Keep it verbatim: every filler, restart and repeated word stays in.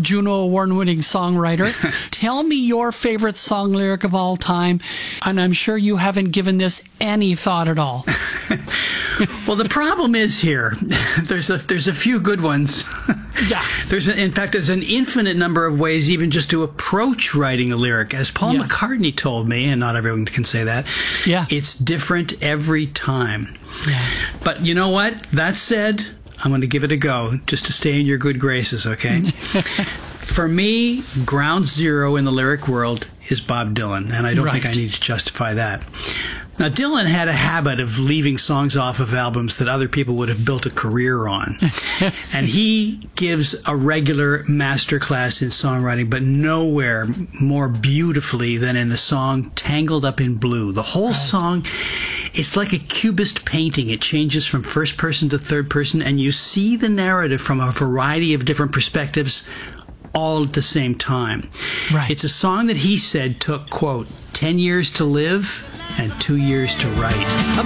Juno Award-winning songwriter. Tell me your favorite song lyric of all time, and I'm sure you haven't given this any thought at all. Well, the problem is here, there's a there's a few good ones. Yeah. There's a, in fact, there's an infinite number of ways even just to approach writing a lyric. As Paul Yeah. McCartney told me, and not everyone can say that, Yeah. it's different every time. Yeah. But you know what? That said, I'm going to give it a go just to stay in your good graces, okay? For me, ground zero in the lyric world is Bob Dylan, and I don't think I Right. need to justify that. Now, Dylan had a habit of leaving songs off of albums that other people would have built a career on. And he gives a regular masterclass in songwriting, but nowhere more beautifully than in the song Tangled Up in Blue. The whole song, it's like a cubist painting. It changes from first person to third person, and you see the narrative from a variety of different perspectives all at the same time. Right. It's a song that he said took, quote, ten years to live and two years to write.